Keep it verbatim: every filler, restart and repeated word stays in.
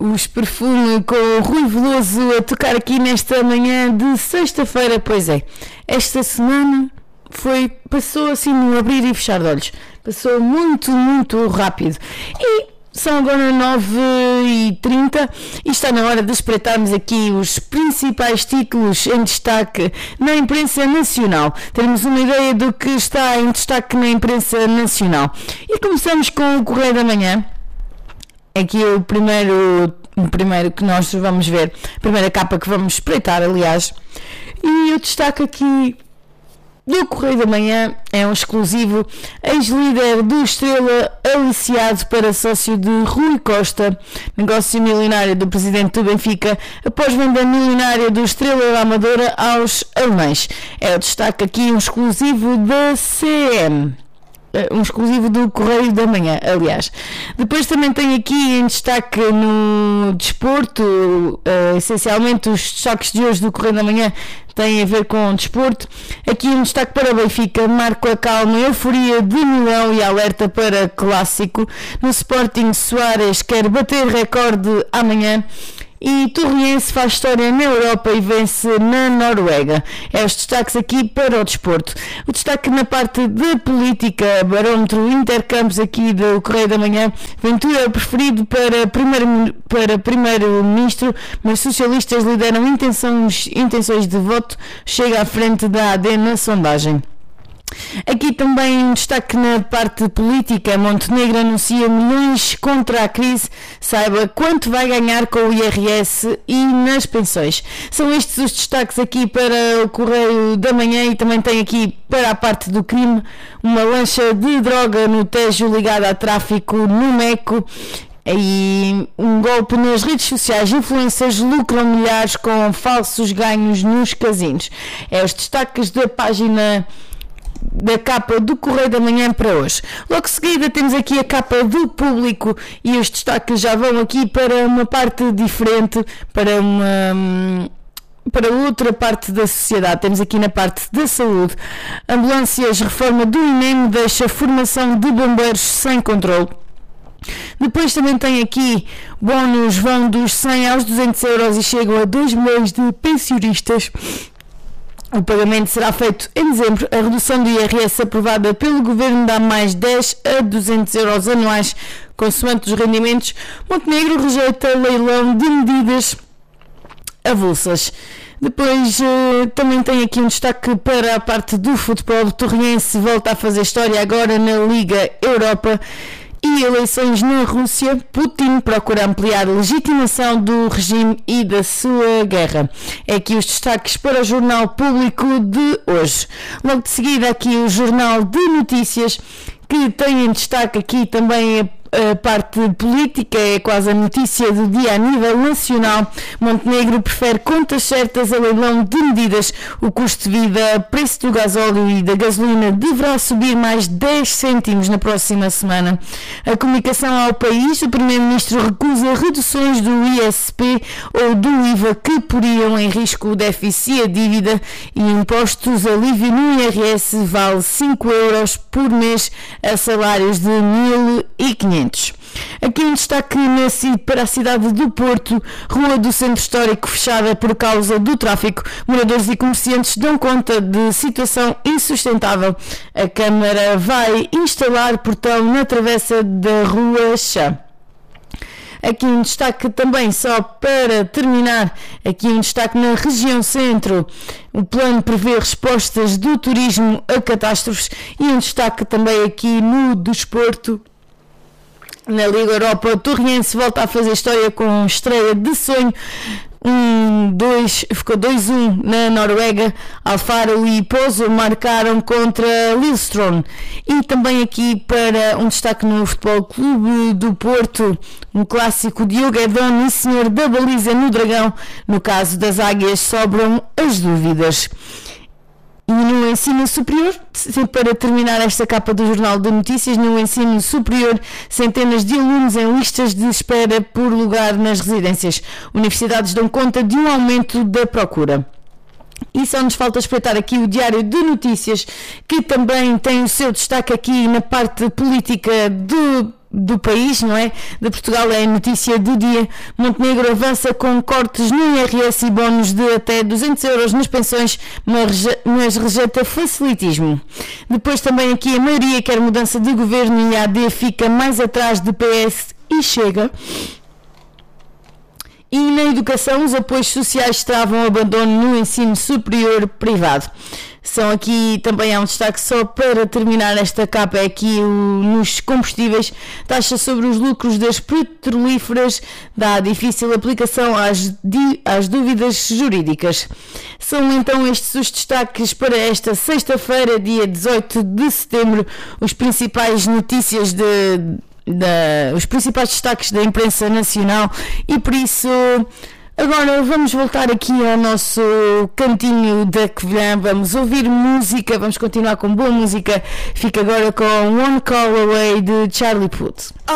os Perfume com o Rui Veloso a tocar aqui nesta manhã de sexta-feira. Pois é, esta semana foi, passou assim num abrir e fechar de olhos, passou muito, muito rápido. E são agora nove e trinta e está na hora de espreitarmos aqui os principais títulos em destaque na imprensa nacional. Teremos uma ideia do que está em destaque na imprensa nacional. E começamos com o Correio da Manhã. Aqui é o primeiro, o primeiro que nós vamos ver, a primeira capa que vamos espreitar, aliás. E eu destaco aqui do Correio da Manhã, é um exclusivo: ex-líder do Estrela aliciado para sócio de Rui Costa, negócio milionário do presidente do Benfica após venda milionária do Estrela da Amadora aos alemães. É o destaque aqui, um exclusivo da C M. Um exclusivo do Correio da Manhã, aliás. Depois também tem aqui em destaque no desporto, uh, essencialmente os destaques de hoje do Correio da Manhã têm a ver com o desporto. Aqui um destaque para o Benfica: Marco acalma euforia de Milão e alerta para clássico. No Sporting, Soares quer bater recorde amanhã. E Torriense faz história na Europa e vence na Noruega. É os destaques aqui para o desporto. O destaque na parte de política, barómetro intercampos aqui do Correio da Manhã: Ventura é o preferido para primeiro, para primeiro-ministro, mas socialistas lideram intenções, intenções de voto, chega à frente da A D na sondagem. Aqui também um destaque na parte política: Montenegro anuncia milhões contra a crise, saiba quanto vai ganhar com o I R S e nas pensões. São estes os destaques aqui para o Correio da Manhã. E também tem aqui para a parte do crime: uma lancha de droga no Tejo ligada a tráfico no Meco. E um golpe nas redes sociais: influencers lucram milhares com falsos ganhos nos casinos. É os destaques da página da capa do Correio da Manhã para hoje. Logo seguida temos aqui a capa do Público e os destaques já vão aqui para uma parte diferente, para uma... para outra parte da sociedade. Temos aqui na parte da saúde: ambulâncias, reforma do INEM deixa formação de bombeiros sem controle. Depois também tem aqui: bónus vão dos cem aos duzentos euros e chegam a dois milhões de pensionistas. O pagamento será feito em dezembro. A redução do I R S aprovada pelo Governo dá mais dez a duzentos euros anuais, consoante os rendimentos. Montenegro rejeita leilão de medidas avulsas. Depois uh, também tem aqui um destaque para a parte do futebol: Torriense volta a fazer história agora na Liga Europa. E eleições na Rússia: Putin procura ampliar a legitimação do regime e da sua guerra. É aqui os destaques para o Jornal Público de hoje. Logo de seguida aqui o Jornal de Notícias, que tem em destaque aqui também a A parte política, é quase a notícia do dia a nível nacional. Montenegro prefere contas certas a leilão de medidas. O custo de vida, preço do gasóleo e da gasolina deverá subir mais dez cêntimos na próxima semana. A comunicação ao país: o primeiro-ministro recusa reduções do I S P ou do I V A que poriam em risco o déficit e a dívida. E impostos: alívio no I R S vale cinco euros por mês a salários de mil e quinhentos. Aqui um destaque na, para a cidade do Porto: rua do centro histórico fechada por causa do tráfico. Moradores e comerciantes dão conta de situação insustentável. A Câmara vai instalar portão na travessa da Rua Chá. Aqui um destaque também, só para terminar, aqui um destaque na região centro: o plano prevê respostas do turismo a catástrofes. E um destaque também aqui no desporto: na Liga Europa, Torriense volta a fazer história com estreia de sonho. Um, dois, ficou dois a um na Noruega. Alfaro e Pozo marcaram contra Lillestrøm. E também aqui para um destaque no Futebol Clube do Porto: um clássico, Diogo Edon e Senhor da Baliza no Dragão. No caso das Águias sobram as dúvidas. E no ensino superior, para terminar esta capa do Jornal de Notícias, no ensino superior, centenas de alunos em listas de espera por lugar nas residências. Universidades dão conta de um aumento da procura. E só nos falta espreitar aqui o Diário de Notícias, que também tem o seu destaque aqui na parte política do do país, não é? De Portugal é a notícia do dia. Montenegro avança com cortes no I R S e bónus de até duzentos euros nas pensões, mas rejeita facilitismo. Depois também aqui a maioria quer mudança de governo e a A D fica mais atrás de P S e Chega. E na educação, os apoios sociais travam abandono no ensino superior privado. São aqui, também há um destaque só para terminar esta capa, é aqui o, nos combustíveis, taxa sobre os lucros das petrolíferas dá difícil aplicação às, di, às dúvidas jurídicas. São então estes os destaques para esta sexta-feira, dia dezoito de setembro, os principais notícias de... Da, os principais destaques da imprensa nacional, e por isso agora vamos voltar aqui ao nosso cantinho da Covilhã, vamos ouvir música, vamos continuar com boa música. Fica agora com One Call Away de Charlie Puth.